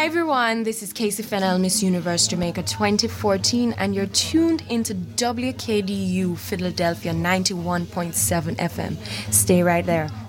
Hi everyone, this is Casey Fennell, Miss Universe Jamaica 2014, and you're tuned into WKDU Philadelphia 91.7 FM. Stay right there.